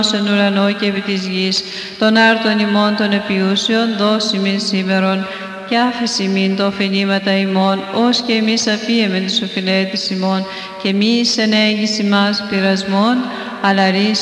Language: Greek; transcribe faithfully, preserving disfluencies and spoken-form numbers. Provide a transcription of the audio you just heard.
εν ουρανό και επί της γης, των άρτων ημών των επιούσεων, δώσει μην σήμερον, και άφεση μην το οφειλήματα ημών, ως και εμείς αφίεμεν τους οφειλέτες ημών, και μη εις ενέγγιση μας πειρασμών, αλλά ρίς